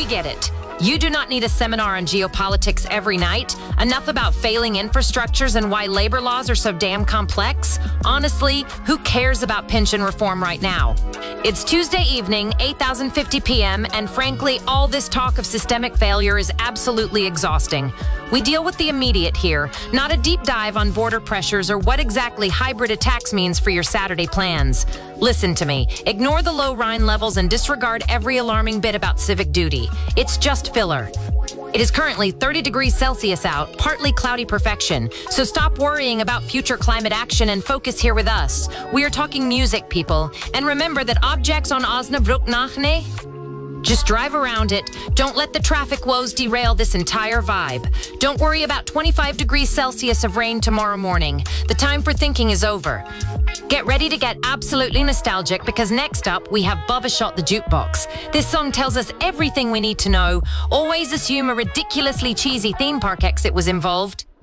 We get it. You do not need a seminar on geopolitics every night. Enough about failing infrastructures and why labor laws are so damn complex. Honestly, who cares about pension reform right now? It's Tuesday evening, 8:50 p.m., and frankly, all this talk of systemic failure is absolutely exhausting. We deal with the immediate here, not a deep dive on border pressures or what exactly hybrid attacks means for your Saturday plans. Listen to me. Ignore the low Rhine levels and disregard every alarming bit about civic duty. It's just filler. It is currently 30 degrees Celsius out, partly cloudy perfection. So stop worrying about future climate action and focus here with us. We are talking music, people. And remember that objects on Osnabrück Nachne? Just drive around it. Don't let the traffic woes derail this entire vibe. Don't worry about 25 degrees Celsius of rain tomorrow morning. The time for thinking is over. Get ready to get absolutely nostalgic because next up we have Bubba the Jukebox. This song tells us everything we need to know. Always assume a ridiculously cheesy theme park exit was involved.